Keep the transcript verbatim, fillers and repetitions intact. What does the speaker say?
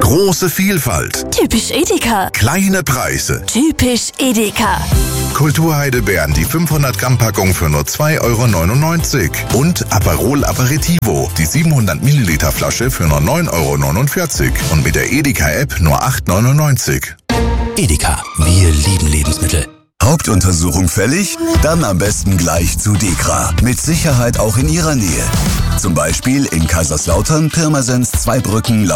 Große Vielfalt. Typisch Edeka. Kleine Preise. Typisch Edeka. Kulturheidelbeeren, die fünfhundert Gramm Packung für nur zwei Euro neunundneunzig. Und Aperol Aperitivo, die siebenhundert Milliliter Flasche für nur neun Euro neunundvierzig. Und mit der Edeka-App nur acht Euro neunundneunzig. Edeka, wir lieben Lebensmittel. Hauptuntersuchung fällig? Dann am besten gleich zu DEKRA. Mit Sicherheit auch in Ihrer Nähe. Zum Beispiel in Kaiserslautern, Pirmasens, Zweibrücken,